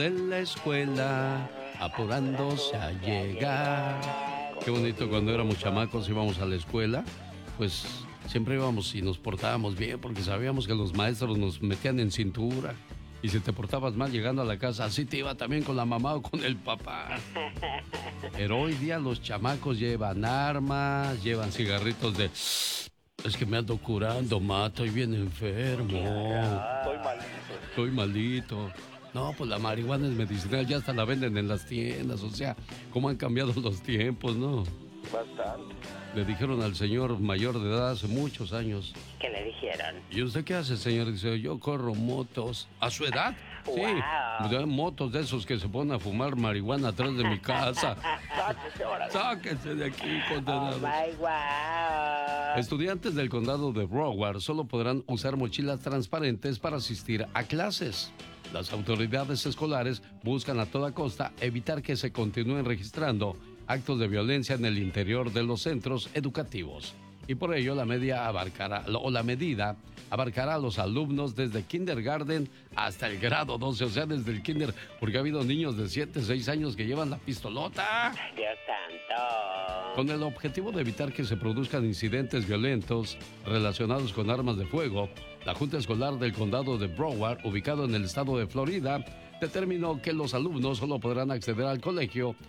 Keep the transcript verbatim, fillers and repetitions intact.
De la escuela, apurándose a llegar. Qué bonito cuando éramos chamacos, íbamos a la escuela, pues siempre íbamos y nos portábamos bien porque sabíamos que los maestros nos metían en cintura. Y si te portabas mal llegando a la casa, así te iba también con la mamá o con el papá. Pero hoy día los chamacos llevan armas, llevan cigarritos de... Es que me ando curando, ma, estoy bien enfermo. Estoy malito. Estoy malito. No, pues la marihuana es medicinal, ya hasta la venden en las tiendas, o sea, cómo han cambiado los tiempos, ¿no? Bastante. Le dijeron al señor mayor de edad hace muchos años. ¿Qué le dijeron? ¿Y usted qué hace, señor? Dice, yo corro motos. ¿A su edad? Sí, Wow. motos de esos que se ponen a fumar marihuana atrás de mi casa. Sáquese ahora. Sáquense de aquí, Oh condenados. my wow. Estudiantes del condado de Broward solo podrán usar mochilas transparentes para asistir a clases. Las autoridades escolares buscan a toda costa evitar que se continúen registrando actos de violencia en el interior de los centros educativos. Y por ello la media abarcará, o la medida abarcará a los alumnos desde kindergarten hasta el grado doce, o sea, desde el kinder, porque ha habido niños de siete, seis años que llevan la pistolota. Dios santo. Con el objetivo de evitar que se produzcan incidentes violentos relacionados con armas de fuego, la Junta Escolar del Condado de Broward, ubicado en el estado de Florida, determinó que los alumnos solo podrán acceder al colegio